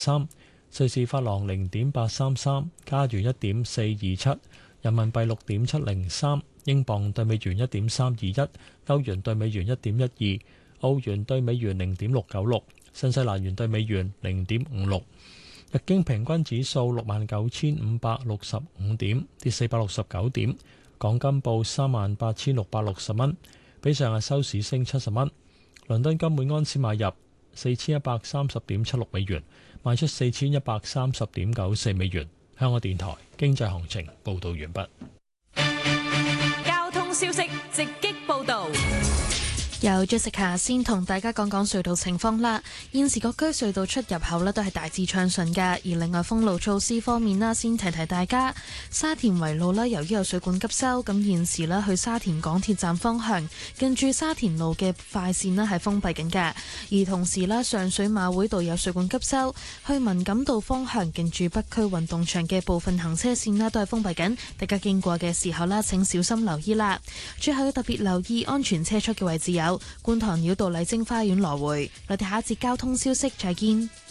3，瑞士法郎0.833，加元1.427，人民幣6.703，英鎊對美元1.321，歐元對美元1.12，澳元對美元0.696，新西蘭元對美元0.56。日經平均指數69,565點，跌469點。港金報38,660蚊，比上日收市升70蚊。倫敦金每安士買入4130.76美元，賣出4130.94美元。香港電台經濟行情報道完畢。 交通消息直擊報道。 由 Jessica 先同大家講講隧道情況啦。現時各區隧道出入口呢都係大致暢順嘅。而另外封路措施方面啦，先提提大家，沙田圍路呢，由於有水管急修，咁現時呢去沙田港鐵站方向近住沙田路嘅快線呢係封閉緊嘅。而同時呢，上水馬會道有水管急修，去文錦道方向近住北區運動場嘅部分行車線呢都係封閉緊。大家經過嘅時候呢，請小心留意啦。最後要特別留意安全車速嘅位置有觀塘繞道麗晶花園來回。我哋下一節交通消息再見。